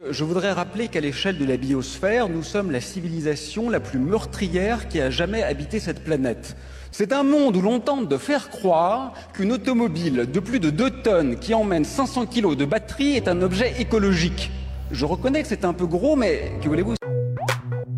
je voudrais rappeler qu'à l'échelle de la biosphère, nous sommes la civilisation la plus meurtrière qui a jamais habité cette planète. C'est un monde où l'on tente de faire croire qu'une automobile de plus de 2 tonnes qui emmène 500 kilos de batterie est un objet écologique. Je reconnais que c'est un peu gros, mais que voulez-vous ?